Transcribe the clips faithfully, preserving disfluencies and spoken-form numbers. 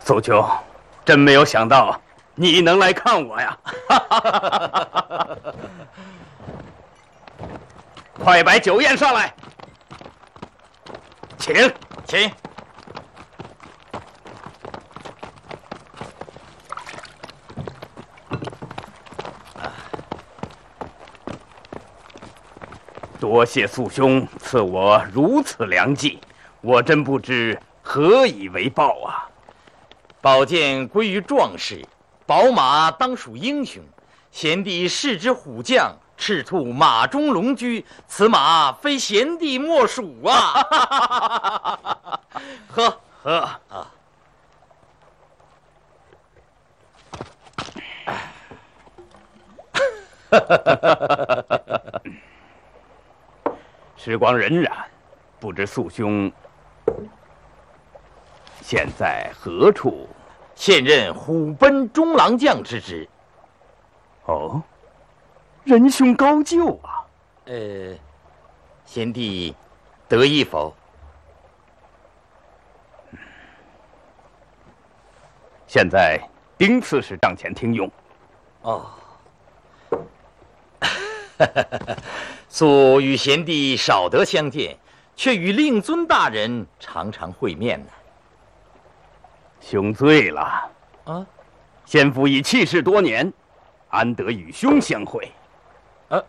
素兄，真没有想到你能来看我呀！快摆酒宴上来，请请。 多谢素兄赐我如此良计，我真不知何以为报啊！ 宝剑归于壮士，宝马当属英雄。贤弟是之虎将，赤兔马中龙驹，此马非贤弟莫属啊！喝喝啊！ 时光荏苒，不知素兄现在何处？ 现任虎贲中郎将之职。 哦，仁兄高就啊！ 呃，贤弟得意否？ 现在丁刺史帐前听用。 哦，素与贤弟少得相见，却与令尊大人常常会面呢。 兄醉了啊！ 先父已弃世多年，安得与兄相会？ 啊，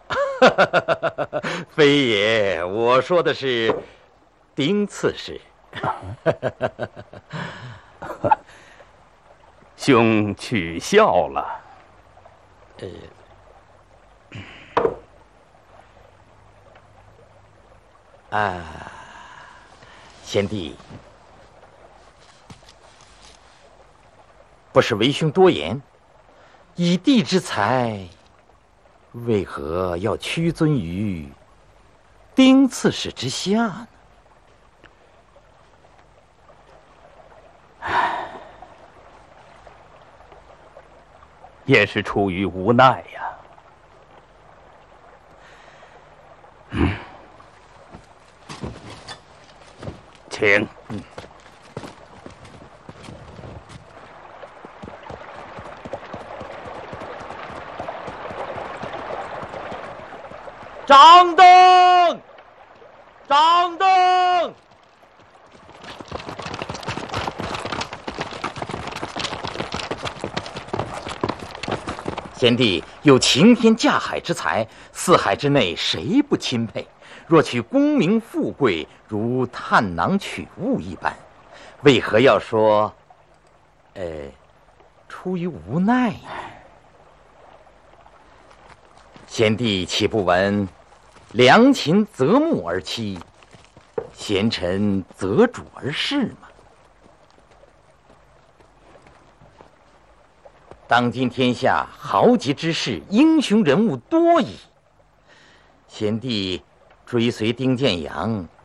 非也，我说的是丁刺史。 兄取笑了。 呃，啊，贤弟，不是为兄多言，以弟之才，为何要屈尊于丁刺史之下呢？ 也是出于无奈呀。嗯，请。嗯。 张灯，张灯。贤弟有擎天架海之才，四海之内谁不钦佩？若取功名富贵，如探囊取物一般，为何要说，呃，出于无奈呢？贤弟岂不闻良禽择木而栖，贤臣择主而事吗？当今天下豪杰之士、英雄人物多矣，贤弟追随丁建阳，